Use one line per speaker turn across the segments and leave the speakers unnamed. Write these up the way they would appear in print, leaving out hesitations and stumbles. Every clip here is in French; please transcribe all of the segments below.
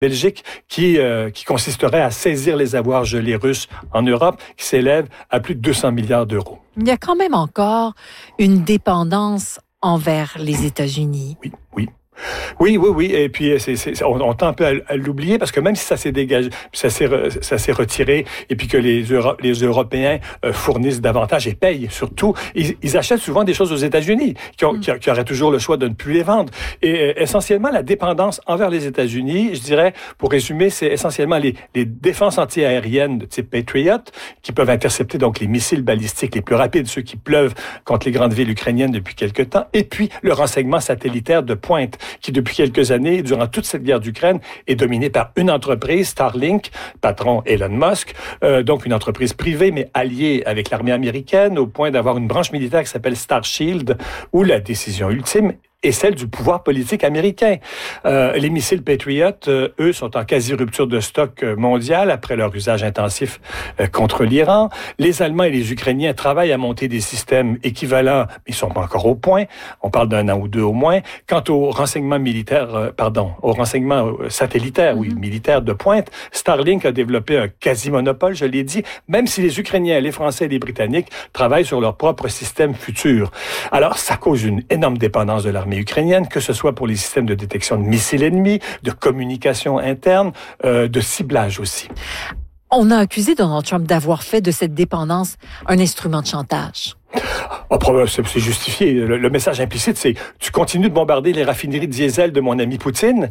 Belgique qui consisterait à saisir les avoirs gelés russes en Europe, qui s'élève à plus de 200 milliards d'euros.
Il y a quand même encore une dépendance envers les États-Unis.
Oui. Et puis, on tend un peu à l'oublier parce que même si ça s'est dégagé, ça s'est retiré, et puis que les Européens fournissent davantage et payent surtout, ils achètent souvent des choses aux États-Unis qui auraient toujours le choix de ne plus les vendre. Et essentiellement, la dépendance envers les États-Unis, je dirais, pour résumer, c'est essentiellement les défenses antiaériennes de type Patriot qui peuvent intercepter donc les missiles balistiques les plus rapides, ceux qui pleuvent contre les grandes villes ukrainiennes depuis quelque temps, et puis le renseignement satellitaire de pointe qui, depuis quelques années, durant toute cette guerre d'Ukraine, est dominée par une entreprise, Starlink, patron Elon Musk, donc une entreprise privée, mais alliée avec l'armée américaine, au point d'avoir une branche militaire qui s'appelle Starshield, où la décision ultime est celle du pouvoir politique américain. Les missiles Patriot, eux, sont en quasi-rupture de stock mondial après leur usage intensif contre l'Iran. Les Allemands et les Ukrainiens travaillent à monter des systèmes équivalents, mais ils ne sont pas encore au point. On parle d'un an ou deux au moins. Quant au renseignement au renseignement satellitaire, militaire de pointe, Starlink a développé un quasi-monopole, je l'ai dit, même si les Ukrainiens, les Français et les Britanniques travaillent sur leur propre système futur. Alors, ça cause une énorme dépendance de l'armée ukrainienne, que ce soit pour les systèmes de détection de missiles ennemis, de communication interne, de ciblage aussi.
On a accusé Donald Trump d'avoir fait de cette dépendance un instrument de chantage.
C'est justifié. Le message implicite, c'est tu continues de bombarder les raffineries de diesel de mon ami Poutine,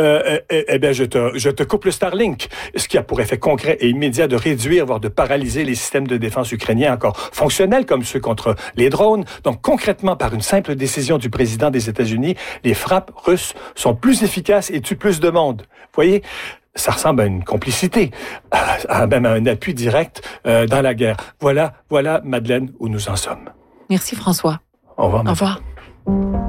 je te coupe le Starlink. Ce qui a pour effet concret et immédiat de réduire, voire de paralyser les systèmes de défense ukrainiens encore fonctionnels comme ceux contre les drones. Donc concrètement, par une simple décision du président des États-Unis, les frappes russes sont plus efficaces et tuent plus de monde. Vous voyez? Ça ressemble à une complicité, même à un appui direct dans la guerre. Voilà, Madeleine, où nous en sommes.
Merci François.
Au revoir.
Au revoir.